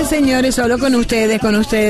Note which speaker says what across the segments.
Speaker 1: señores, solo con ustedes,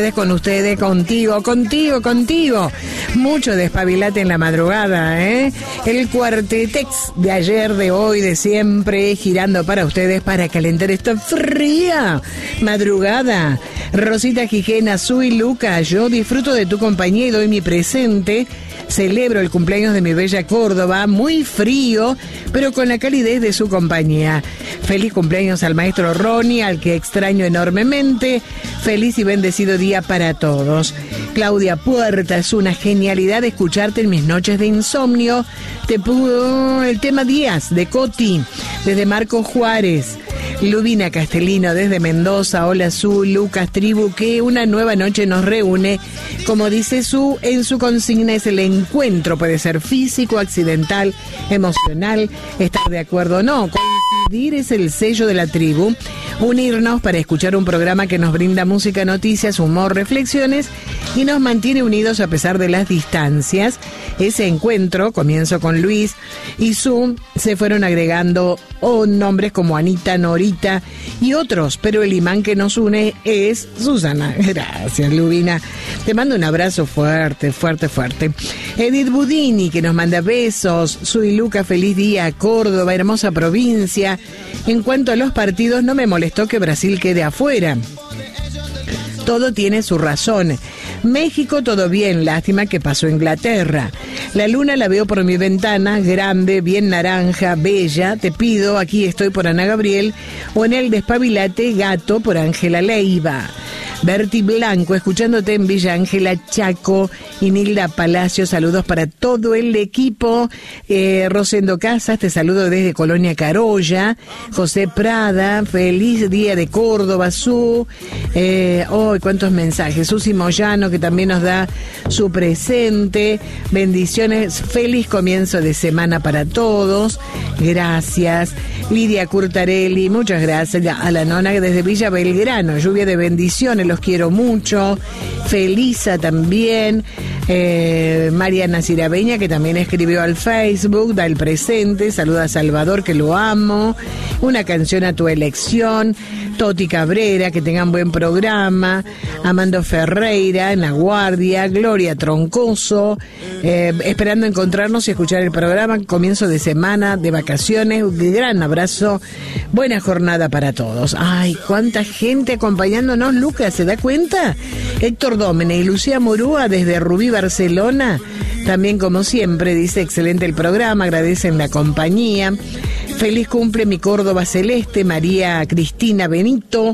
Speaker 1: contigo. Mucho despabilate en la madrugada, ¿eh? El cuartetex de ayer, de hoy, de siempre, girando para ustedes para calentar esta fría madrugada. Rosita Gijena, Sui, Luca, yo disfruto de tu compañía y doy mi presente. Celebro el cumpleaños de mi bella Córdoba, muy frío, pero con la calidez de su compañía. Feliz cumpleaños al maestro Ronnie, al que extraño enormemente. Feliz y bendecido día para todos. Claudia Puerta, es una genialidad escucharte en mis noches de insomnio. Te pudo el tema Díaz de Coti, desde Marcos Juárez. Lubina Castelino desde Mendoza, hola Su, Lucas, tribu, que una nueva noche nos reúne. Como dice Su, en su consigna es el encuentro, puede ser físico, accidental, emocional, estar de acuerdo o no. Coincidir es el sello de la tribu. Unirnos para escuchar un programa que nos brinda música, noticias, humor, reflexiones y nos mantiene unidos a pesar de las distancias. Ese encuentro, comienzo con Luis y Su, se fueron agregando nombres como Anita, Norita y otros, pero el imán que nos une es Susana. Gracias, Lubina. Te mando un abrazo fuerte. Edith Budini, que nos manda besos. Su y Luca, feliz día, Córdoba, hermosa provincia. En cuanto a los partidos, no me molestó que Brasil quede afuera. Todo tiene su razón. México todo bien, lástima que pasó Inglaterra. La luna la veo por mi ventana, grande, bien naranja, bella. Te pido, aquí estoy por Ana Gabriel, o en el Despabilate, Gato por Ángela Leiva. Berti Blanco, escuchándote en Villa Ángela, Chaco. Y Nilda Palacio, saludos para todo el equipo. Rosendo Casas, te saludo desde Colonia Carolla. José Prada, feliz día de Córdoba, Su. Cuántos mensajes. Susi Moyano, que también nos da su presente. Bendiciones, feliz comienzo de semana para todos. Gracias. Lidia Curtarelli, muchas gracias. A la nona desde Villa Belgrano, lluvia de bendiciones, los quiero mucho. Felisa también. Mariana Cirabeña, que también escribió al Facebook, da el presente, saluda a Salvador, que lo amo. Una canción a tu elección. Toti Cabrera, que tengan buen programa. Amando Ferreira, en La Guardia. Gloria Troncoso, esperando encontrarnos y escuchar el programa. Comienzo de semana, de vacaciones. Un gran abrazo. Buena jornada para todos. Ay, cuánta gente acompañándonos, Lucas, ¿se da cuenta? Héctor Dómene y Lucía Murúa desde Rubí, Barcelona. También, como siempre, dice, excelente el programa, agradecen la compañía. Feliz cumple mi Córdoba celeste, María Cristina Benito.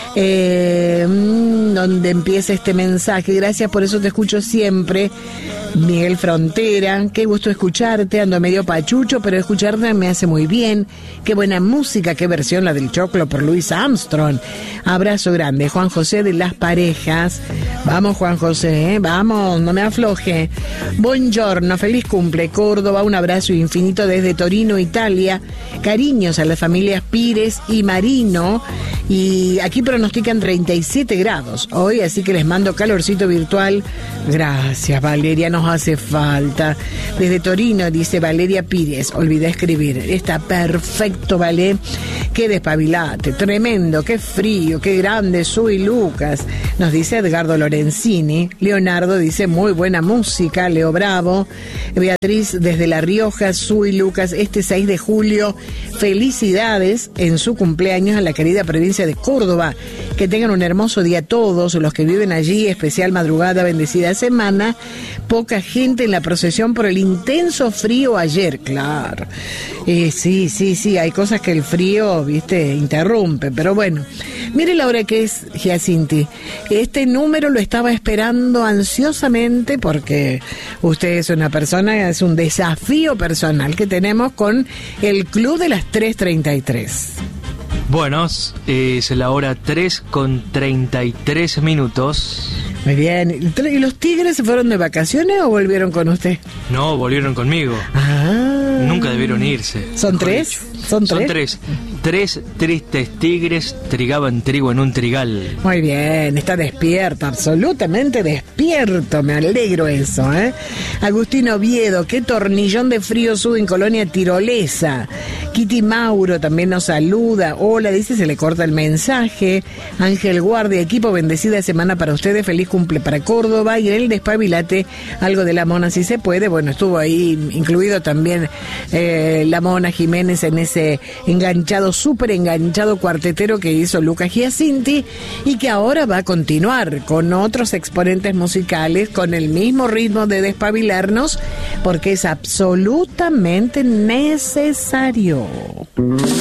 Speaker 1: Donde empieza este mensaje. Gracias, por eso te escucho siempre. Miguel Frontera, qué gusto escucharte, ando medio pachucho, pero escucharte me hace muy bien. Qué buena música, qué versión la del Choclo por Louis Armstrong. Abrazo grande. Juan José de Las Parejas. Vamos, Juan José, vamos, no me afloje. Buongiorno, feliz cumple Córdoba, un abrazo infinito desde Torino, Italia. Cariños a las familias Pires y Marino. Y aquí pronostican 37 grados hoy, así que les mando calorcito virtual. Gracias, Valeria, nos hace falta. Desde Torino, dice Valeria Pires, olvidé escribir. Está perfecto, Vale. Qué despabilate, tremendo, qué frío, qué grande, Sui Lucas. Nos dice Edgardo Lorenzini. Leonardo dice, muy buena música, Leo Bravo. Beatriz desde La Rioja, Sui Lucas, este 6 de julio. Felicidades en su cumpleaños a la querida provincia de Córdoba. Que tengan un hermoso día todos los que viven allí, especial madrugada, bendecida semana. Poca gente en la procesión por el intenso frío ayer, claro. Sí, hay cosas que el frío, viste, interrumpe, pero bueno. Mire la hora que es, Giacinti. Este número lo estaba esperando ansiosamente porque usted es una persona, es un desafío personal que tenemos con el Club de las 3:33.
Speaker 2: Bueno, es la hora 3:33.
Speaker 1: Muy bien. ¿Y los tigres se fueron de vacaciones o volvieron con usted?
Speaker 2: No, volvieron conmigo.
Speaker 1: Ah.
Speaker 2: Nunca debieron irse.
Speaker 1: ¿Son tres?
Speaker 2: ¿Son tres? 3 tristes tigres trigaban trigo en un trigal.
Speaker 1: Muy bien, está despierto, absolutamente despierto, me alegro eso, ¿eh? Agustín Oviedo, qué tornillón de frío sube en Colonia Tirolesa. Kitty Mauro también nos saluda. Hola, dice, se le corta el mensaje. Ángel Guardia, equipo, bendecida semana para ustedes, feliz cumple para Córdoba. Y en el Despabilate, algo de la Mona si se puede. Bueno, estuvo ahí incluido también la Mona Jiménez en ese enganchado, súper enganchado cuartetero que hizo Lucas Giacinti y que ahora va a continuar con otros exponentes musicales con el mismo ritmo de despabilarnos, porque es absolutamente necesario.